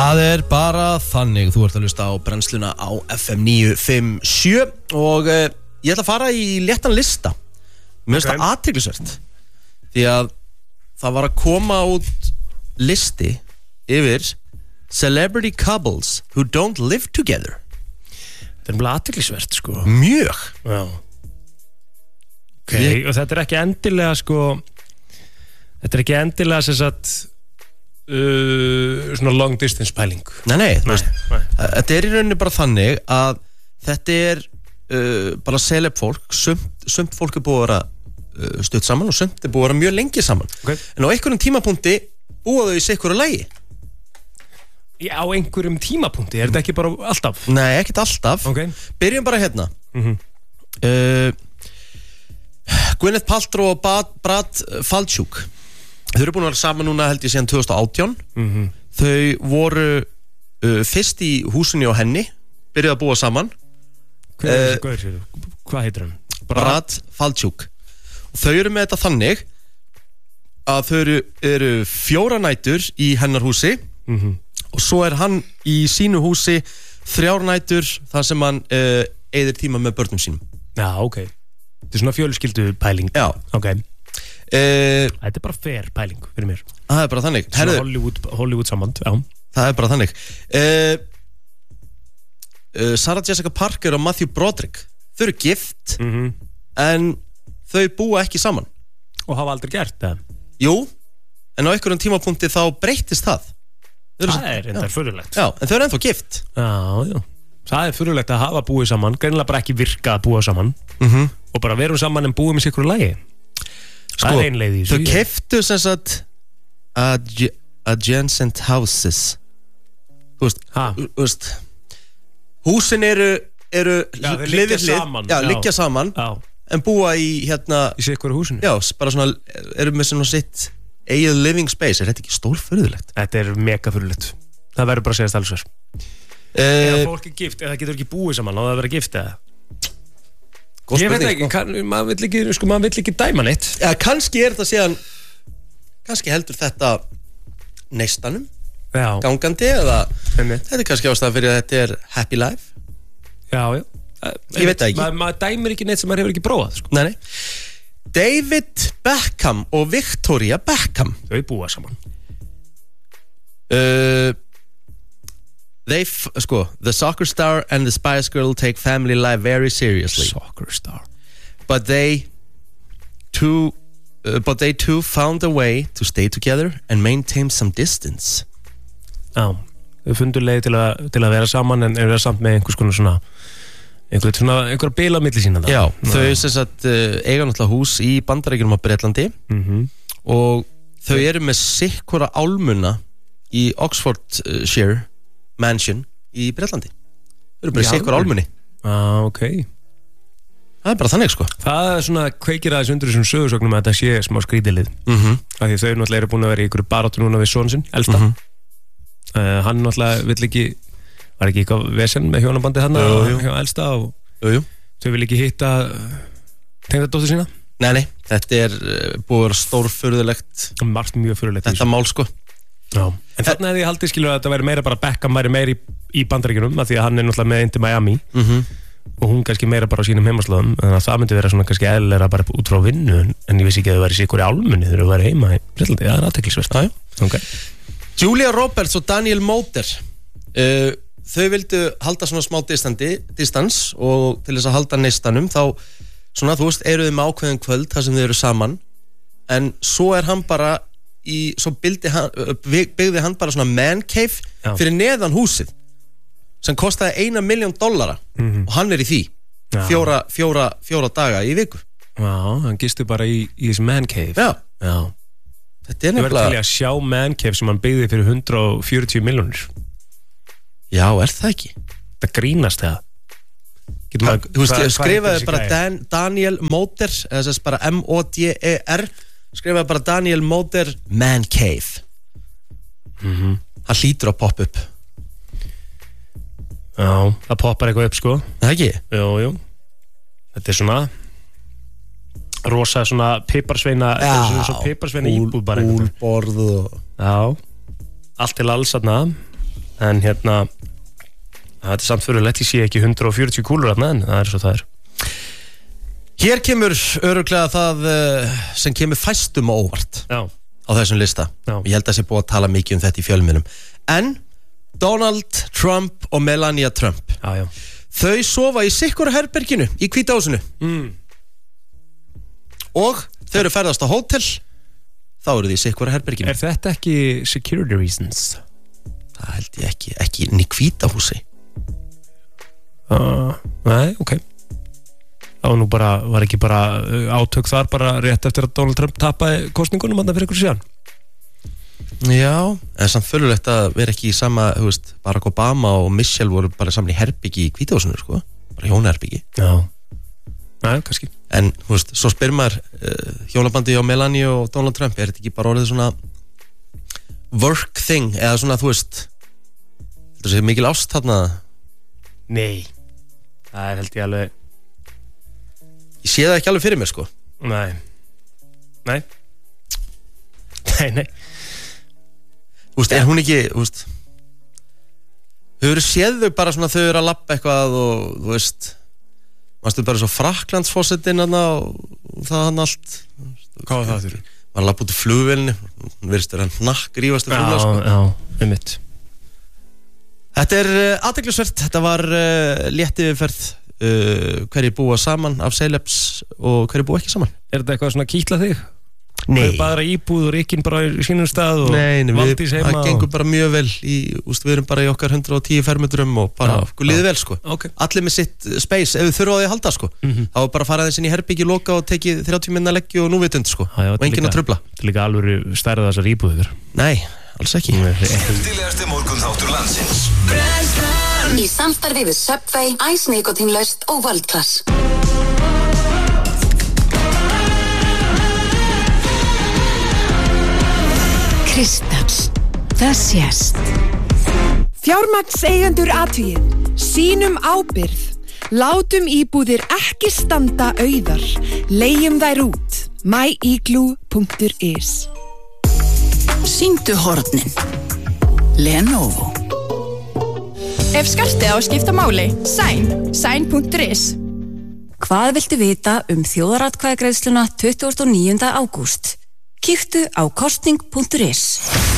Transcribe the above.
Það bara þannig, þú ert að hlusta á brennsluna á FM 957 og ég ætla að fara í léttan lista. Mér finnst það athyglisvert því að það var að koma út listi yfir celebrity couples who don't live together. Það bara athyglisvert sko. Mjög. Já. Og þetta ekki endilega sko, þetta ekki endilega sem sagt svona long distance pæling. Nei. Þetta í rauninni bara þannig að þetta bara celeb fólk, sumt fólk búið að vera stutt saman og sumt búið að vera mjög lengi saman. En á einhverjum tímapunkti búa þau í sikkur að lagi. Já, á einhverjum tímapunkti, þetta ekki bara alltaf? Nei, ekkert alltaf. Byrjum bara hérna. Gwyneth Paltrow og Brad Falchuk. Þau eru búin að vera saman núna held ég síðan 2018. Þau voru fyrst í húsinu á henni, byrjuðu að búa saman. Hvað heitir hann? Brad Falchuk. Og þau eru með þetta þannig að þau eru 4 nætur í hennar húsi og svo hann í sínu húsi 3 nætur þar sem hann eyðir tíma með börnum sínum. Já, ok. Þetta svona fjölskyldu pæling. Já. Ok. Þetta bara fair pæling fyrir mér. Það bara þannig. Hollywood samband, já. Það bara þannig. Sarah Jessica Parker og Matthew Broderick, þau eru gift en þau búa ekki saman. Og hafa aldrei gert það? Jú, en á einhverjum tímapunkti þá breytist það. Það enda furðulegt. Já, en þau eru ennþá gift. Já. Það furðulegt að hafa búið saman, greinilega bara ekki virka að búa saman og bara verum saman en búið með sikkur lagi. Sko, þau keyptu sem sagt adjacent houses. Þú veist, húsin eru liggja saman en búa í sikkur húsinu. Já, bara svona eru með svona sitt eigið living space. Þetta ekki stórfurðulegt? Þetta mega furðulegt. Það verður bara að segja stælsver. Eða fólk gift, eða getur ekki búið saman og það verður gift eða? Ég veit ekki, maður vill ekki dæma neitt. Ja, kannski þetta síðan, kannski heldur þetta neistanum gangandi eða þetta kannski ástæðan fyrir að þetta happy life. Já. Ég veit það ekki. Maður dæmir ekki neitt sem maður hefur ekki prófað sko. Nei. David Beckham og Victoria Beckham, þau búa saman. The soccer star and the Spice Girl take family life very seriously. Soccer star. But they too found a way to stay together and maintain some distance. Já, þau fundu leið til að vera saman en eru samt með einhverja bil á milli sína. Já, þau eiga náttúrulega hús í Bandaríkjunum á Bretlandi og þau eru með sikkura álmuna í Oxfordshire Mansion í Bretlandi. Þau eru bara í sikkura álmunni. Ok. Það bara þannig sko. Það svona kveikir aðeins undir þessum sögursögnum að þetta sé smá skrýtilið. Af því þau náttúrulega eru búin að vera í ykkur baráttu núna við son sinn, elsta. Hann náttúrulega vill ekki, var ekki eitthvað vesen með hjónabandið hann hjá elsta og þau vil ekki hitta tengdadóttur sína? Nei, þetta búið að vera stórfurðulegt. Margt mjög furðulegt. Þetta mál sko. Já. En þarna hefði ég haldið skilur að þetta væri meira bara Beckham væri meira í Bandaríkjunum af því að hann náttúrulega með inn til Miami og hún kannski meira bara á sínum heimaslóðum þannig að það myndi vera svona kannski eðlilega bara út frá vinnu en ég vissi ekki að þau væri sikur í álmunni þegar þau væri heima í Bretlandi. Það athyglisvert. Okay. Julia Roberts og Daniel Moder þau vildu halda svona smá distans og til þess að halda neistanum þá svona þú veist eru þau með ákveðin kvöld þar sem þau eru saman en svo hann bara svo byggði hann bara svona man cave fyrir neðan húsið sem kostaði $1 million og hann í því 4 daga í viku. Já, hann gisti bara í þessi man cave. Já. Þetta nefnilega. Ég verði til að sjá man cave sem hann byggði fyrir 140 milljónir. Já, það ekki? Það grínast það. Þú skrifaði bara Daniel Moder eða þess bara M-O-D-E-R skrifaði bara Daniel Moder Man Cave. Það hlýtur að poppa upp. Já, það poppar eitthvað upp sko. Það ekki? Jú. Þetta svona rosa svona piparsveina íbúð bara. Úlborð og Já, allt til alls þarna. En það er samt fyrirlegt, ég sé ekki 140 kúlur þarna, en það svo það er. Hér kemur örugglega það sem kemur fæstum á óvart á þessum lista. Ég held að sé búið að tala mikið þetta í fjölmiðlum. En Donald Trump og Melania Trump, þau sofa í sikkur herberginu í Hvíta húsinu. Og þau eru ferðast á hótel, þá eru þau í sikkur herberginu. Er þetta ekki security reasons? Það held ég ekki inn í Hvíta húsi. Nei, ok. Það var ekki bara átök þar bara rétt eftir að Donald Trump tapaði kosningunum þarna fyrir ykkur síðan. Já, en samt fölulegt að vera ekki í sama, Barack Obama og Michelle voru bara saman í herbyggi í Hvíta húsinu, sko. Bara hjónaherbyggi. Já. Nei, kannski. En, svo spyr maður hjólabandi á Melania og Donald Trump, er þetta ekki bara orðið svona work thing, eða svona, þetta sé mikil ást þarna? Nei, það held ég alveg. Ég sé það ekki alveg fyrir mér, sko. Nei. Er hún ekki, hefur séð þau bara svona, þau eru að labba eitthvað og manstu bara svo Frakklandsforsetinn og það hann allt. Hvað var það þurru? Var að labba út í flugvélinu, hún virðist að hnakk rífast í flugvél, sko. Já, einmitt. Þetta er athyglisvert, þetta var létt yfirferð hverjir búa saman af celebs og hverjir búa ekki saman. Er þetta eitthvað svona kýtla þig? Nei. Bara íbúð og Rikkin bara í sínum stað og Valdís heima? Nei, það gengur bara mjög vel við erum bara í okkar 110 fermetrum og bara liðið vel, sko. Okay. Allir með sitt space, ef við þurfa á því að halda, sko. Þá er bara að fara aðeins inn í herbyggi, loka og tekið 30 minna leggju og núvitund, sko. Og enginn að trufla. Þetta er líka alveg stærða þessar íbúðir. Nei, alls ekki. Skemmtilegasti morgunþáttur landsins. Í samstarfi við Subway, Ice Nikotínlaust og World-Class. Kristall, það sést. Fjármagnseigendur athugið, sýnum ábyrgð. Látum íbúðir ekki standa auðar. Leigjum þær út. myigloo.is. Sýndu hornin. Lenovo. Ef skartið á að skipta máli, sign.is. Hvað viltu vita þjóðaratkvæðagreiðsluna 29. ágúst? Kíktu á kosning.is.